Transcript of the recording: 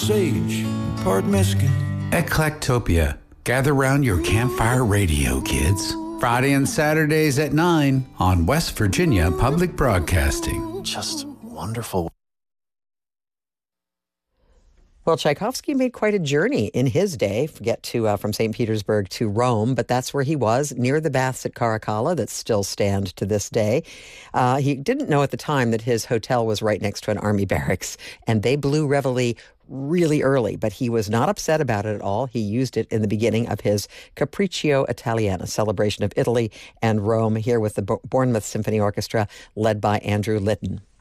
sage, part mesquite. Eclectopia. Gather round your campfire radio, kids. Friday and Saturdays at 9 on West Virginia Public Broadcasting. Just wonderful. Well, Tchaikovsky made quite a journey in his day, from St. Petersburg to Rome, but that's where he was, near the baths at Caracalla that still stand to this day. He didn't know at the time that his hotel was right next to an army barracks, and they blew Reveille really early, but he was not upset about it at all. He used it in the beginning of his Capriccio Italiano, celebration of Italy and Rome, here with the Bournemouth Symphony Orchestra, led by Andrew Litton.